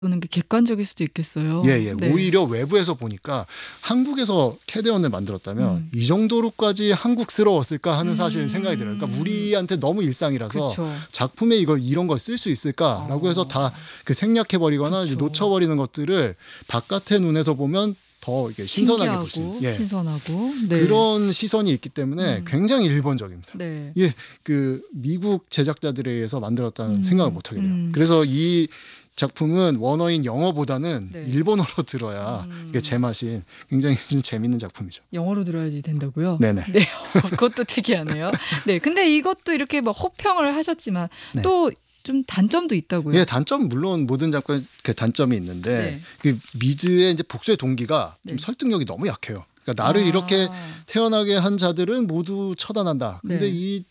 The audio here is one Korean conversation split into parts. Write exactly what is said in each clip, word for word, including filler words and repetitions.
보는 게 객관적일 수도 있겠어요. 예, 예. 네. 오히려 외부에서 보니까 한국에서 캐대언을 만들었다면 음. 이 정도로까지 한국스러웠을까 하는 사실 음. 생각이 들어요. 그러니까 우리한테 너무 일상이라서 그쵸. 작품에 이걸 이런 걸 쓸 수 있을까라고 해서 다 그 생략해버리거나 이제 그쵸. 놓쳐버리는 것들을 바깥의 눈에서 보면 더 이게 신선하게 볼 수 신기하고 있는 예. 신선하고 네. 그런 시선이 있기 때문에 음. 굉장히 일본적입니다. 네. 예, 그 미국 제작자들에 의해서 만들었다는 음. 생각을 못 하게 돼요. 음. 그래서 이 작품은 원어인 영어보다는 네. 일본어로 들어야 음. 이게 제맛인 굉장히 재밌는 작품이죠. 영어로 들어야지 된다고요? 네네. 네, 그것도 특이하네요. 네, 근데 이것도 이렇게 뭐 호평을 하셨지만 네. 또 좀 단점도 있다고요? 예, 단점 물론 모든 작품에 그 단점이 있는데 네. 그 미즈의 이제 복수의 동기가 좀 네. 설득력이 너무 약해요. 그러니까 나를 아. 이렇게 태어나게 한 자들은 모두 처단한다. 근데 네. 이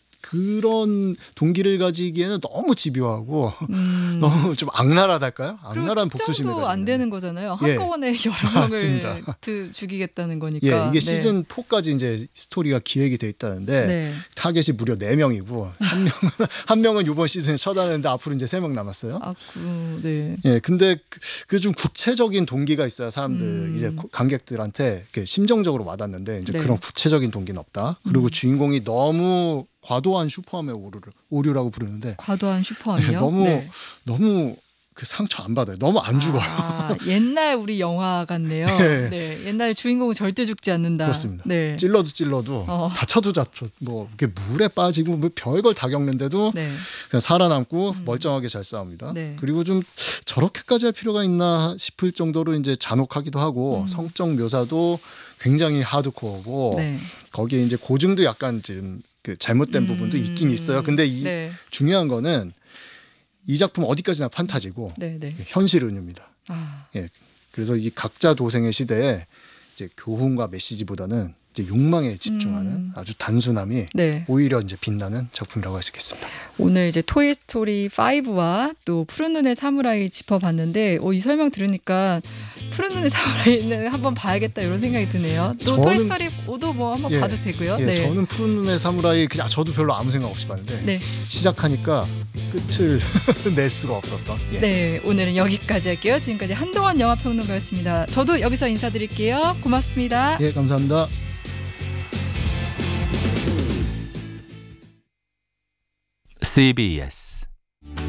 그런 동기를 가지기에는 너무 집요하고 음. 너무 좀 악랄하달까요? 그리고 악랄한 복수심을 특정도 가지고 안 되는 거잖아요. 예. 한꺼번에 여러 맞습니다. 명을 드- 죽이겠다는 거니까. 예, 이게 네. 시즌 사까지 이제 스토리가 기획이 돼 있다는데 네. 타겟이 무려 네 명이고 한 명은 한 명은 이번 시즌에 처단했는데 앞으로 이제 세 명 남았어요. 아, 그, 네. 예, 근데 그 좀 구체적인 동기가 있어야 사람들 음. 이제 관객들한테 이렇게 심정적으로 와닿는데 이제 네. 그런 구체적인 동기는 없다. 그리고 주인공이 너무 과도한 슈퍼함의 오류를 오류라고 부르는데 과도한 슈퍼함이요? 너무 네. 너무 그 상처 안 받아요. 너무 안 죽어요. 아, 옛날 우리 영화 같네요. 네. 네. 옛날에 주인공은 절대 죽지 않는다. 그렇습니다. 네. 찔러도 찔러도 어. 다쳐도 다쳐 뭐 이렇게 물에 빠지고 뭐 별걸 다 겪는데도 네. 그냥 살아남고 멀쩡하게 잘 싸웁니다. 네. 그리고 좀 저렇게까지 할 필요가 있나 싶을 정도로 이제 잔혹하기도 하고 음. 성적 묘사도 굉장히 하드코어고 네. 거기에 이제 고증도 약간 지금 그 잘못된 음. 부분도 있긴 있어요. 근데 이 네. 중요한 거는 이 작품 어디까지나 판타지고 네, 네. 현실 은유입니다. 아, 예. 그래서 이 각자 도생의 시대에 이제 교훈과 메시지보다는 이제 욕망에 집중하는 음. 아주 단순함이 네. 오히려 이제 빛나는 작품이라고 할 수 있겠습니다. 오늘 이제 토이 스토리 파이브와 또 푸른 눈의 사무라이 짚어봤는데 어, 이 설명 들으니까 푸른 눈의 사무라이는 한번 봐야겠다 이런 생각이 드네요. 또 저는- 토이 스토리 오도 뭐 한번 예, 봐도 되고요. 예, 네. 저는 푸른 눈의 사무라이 그냥 저도 별로 아무 생각 없이 봤는데 네. 시작하니까 끝을 낼 수가 없었던. 예. 네, 오늘은 여기까지 할게요. 지금까지 한동원 영화평론가였습니다. 저도 여기서 인사드릴게요. 고맙습니다. 예, 감사합니다. 씨비에스